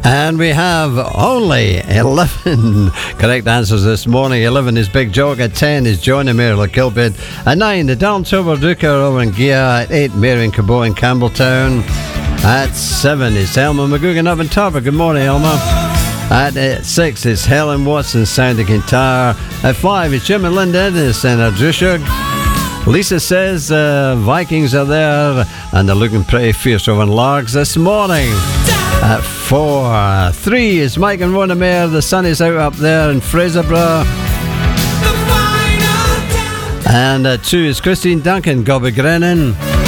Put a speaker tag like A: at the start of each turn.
A: And we have only 11 correct answers this morning. 11 is Big Jog. At 10 is Johnny Mayor Kilbid. At 9, the Down Tober Duker over in Gia. At 8, Marion Cabot in Campbelltown. At 7 is Elma McGugan up in Tarver. Good morning, Elma. At 6 is Helen Watson sounding guitar. At 5 is Jim and Linda Ennis in Ardrishoog. Lisa says Vikings are there and they're looking pretty fierce over in Largs this morning. At 4, 3 is Mike and Rona Mayer. The sun is out up there in Fraserburgh. And at 2 is Christine Duncan, Gobby Grennan.